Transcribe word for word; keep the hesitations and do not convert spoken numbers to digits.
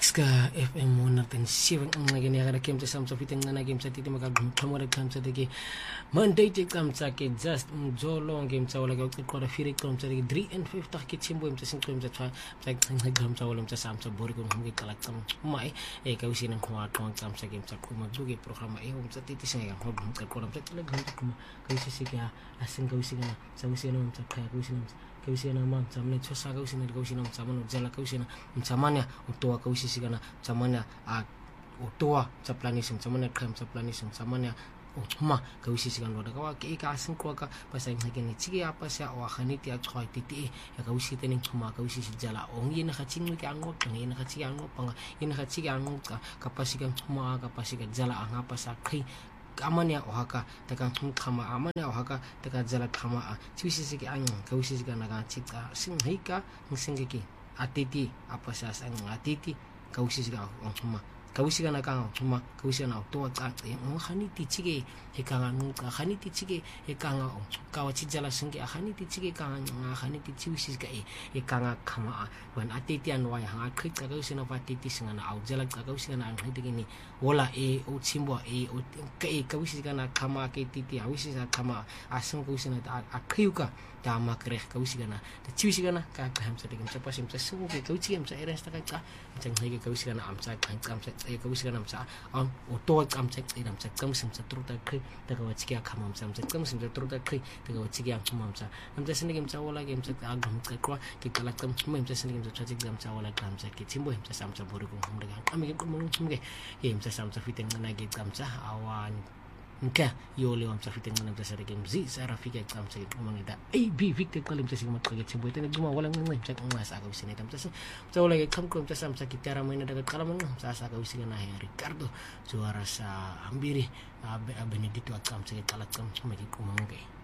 Ska F M one oh seven ang naging yakara kim sa samsa fiteng na naging sa titi magagum kamara kam sa tiki Monday ti kam sa ki just jolong game sa wala gawt ko ra firi kam sa tiki three and five ta ki chimbo im sa sing kam sa sa sa gam sa wala sa samsa bori ko hum kalak kam mai e ka usin ang khwa tong kam sa game sa kuma dugi programa e um sa titi singa ko hum ka ko ra sa tila gam kuma ka usin siga asing ka usin na sa usin um sa ka usin kausi na man samne chosa kausi na kausi na samano jala kausi na samanya utoa kausi sigana samanya a utoa sa planism samanya kram sa planism samanya ma kausi sigana wada kawa ke ka asin ko ka pasai ngene chige apa sa o khaniti a choi titi ya kausi tening ma kausi si jala ong yin kha ching ka angot yin kha chi angot pang yin kha chi angot ka kapasikan ma kapasikan jala anga pa sa khai amanya ohaka taka khama amanya ohaka taka jala khama chisi sigi ang kausi siga naga chika singhika singeki atiti apasa sang atiti kausi siga ongma kausi siga naga ongma kausi na to ta ong khani tichige hekanga nuka khani tichige hekanga kawa chijala singi khani tichige kanga khani tichisi siga hekanga khama wan atiti anwa ya nga khik kausi na patiti singa na aujala kausi na ang hidini wala e o chimbo e o ke kausi siga na khama ke titi awisi sa khama asang kausi na akhyuka tama kreh kausi siga na chiwisi siga na ka ka hamsa digam sa pasim sa sugo ke kausi am sa eres ta ka chang hege kausi siga na amsa kan kam sa e kausi siga na amsa on o to kam sa idam sa kam sim sa truta khe ta ka wachiki khama amsa amsa kam sim sa truta khe ta ka wachiki khama amsa amsa sinigam sa wala game sa agam ka kwa ke kala kam mem sa sinigam sa chajik gam sa wala kam sa ke chimbo amsa samsa boru ko humdaga ami ko mo chimge game sa samsa fiteng na gate kam sa awan Nka yo lewam sa fiteng na sa game z sa rafika kam sa umang ida ay bi victim kalim sa sigamat kaget chimbo ito nagduma walang ngay sa kung nasa agaw sinitam sa sa wala kam kam sa samsa kitara mo na dagat kalaman sa sa agaw singa na Ricardo suara sa ambiri Benedito at kam sa kalat kam sa magigumang kay